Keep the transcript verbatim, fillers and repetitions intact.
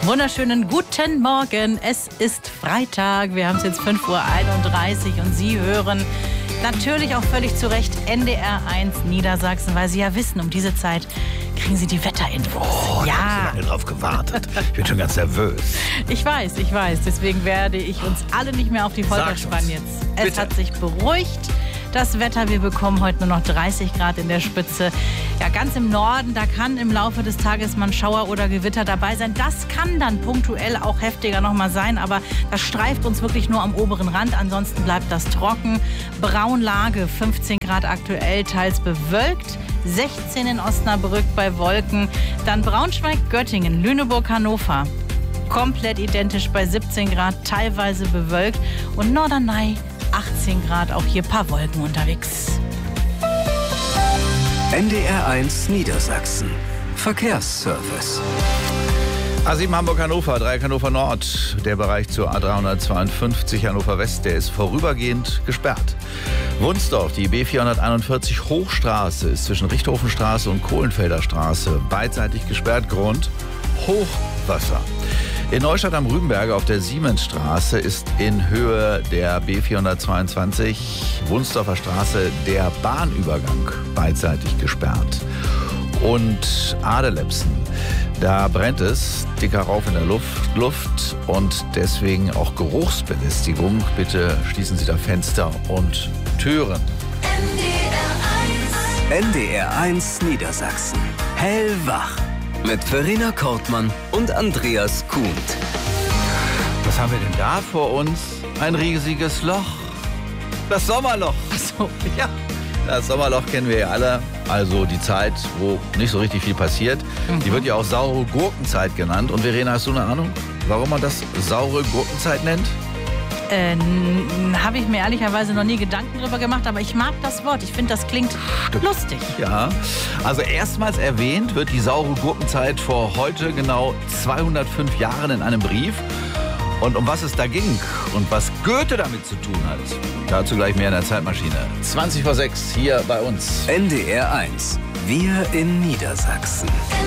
Wunderschönen guten Morgen. Es ist Freitag. Wir haben es jetzt fünf Uhr einunddreißig und Sie hören natürlich auch völlig zu Recht N D R eins Niedersachsen, weil Sie ja wissen, um diese Zeit kriegen Sie die Wetterinfos. Oh, ja. Ich habe so lange drauf gewartet. Ich bin schon ganz nervös. Ich weiß, ich weiß. Deswegen werde ich uns alle nicht mehr auf die Folter Sag's spannen uns. jetzt. Es Bitte. hat sich beruhigt. Das Wetter, wir bekommen heute nur noch dreißig Grad in der Spitze. Ja, ganz im Norden, da kann im Laufe des Tages mal ein Schauer oder Gewitter dabei sein. Das kann dann punktuell auch heftiger noch mal sein, aber das streift uns wirklich nur am oberen Rand. Ansonsten bleibt das trocken. Braunlage, fünfzehn Grad aktuell, teils bewölkt. sechzehn in Osnabrück bei Wolken. Dann Braunschweig, Göttingen, Lüneburg, Hannover. Komplett identisch bei siebzehn Grad, teilweise bewölkt. Und Norderney, achtzehn Grad, auch hier ein paar Wolken unterwegs. N D R eins Niedersachsen. Verkehrsservice. A sieben Hamburg-Hannover, Dreieck Hannover Nord. Der Bereich zur A dreihundertzweiundfünfzig Hannover West, der ist vorübergehend gesperrt. Wunsdorf, die B vierhunderteinundvierzig Hochstraße ist zwischen Richthofenstraße und Kohlenfelder Straße beidseitig gesperrt. Grund: Hochwasser. In Neustadt am Rübenberge auf der Siemensstraße ist in Höhe der B vierhundertzweiundzwanzig Wunsdorfer Straße der Bahnübergang beidseitig gesperrt. Und Adelepsen, da brennt es, dicker Rauch in der Luft, Luft und deswegen auch Geruchsbelästigung. Bitte schließen Sie da Fenster und Türen. N D R eins Niedersachsen. Hellwach. Mit Verena Kortmann und Andreas Kuhnt. Was haben wir denn da vor uns? Ein riesiges Loch. Das Sommerloch. Ach so. Ja, das Sommerloch kennen wir ja alle. Also die Zeit, wo nicht so richtig viel passiert. Mhm. Die wird ja auch saure Gurkenzeit genannt. Und Verena, hast du eine Ahnung, warum man das saure Gurkenzeit nennt? Äh, habe ich mir ehrlicherweise noch nie Gedanken drüber gemacht, aber ich mag das Wort. Ich finde, das klingt Stimmt. lustig. Ja, also erstmals erwähnt wird die saure Gurkenzeit vor heute genau zweihundertfünf Jahren in einem Brief. Und um was es da ging und was Goethe damit zu tun hat, dazu gleich mehr in der Zeitmaschine. zwanzig vor sechs hier bei uns. N D R eins. Wir in Niedersachsen.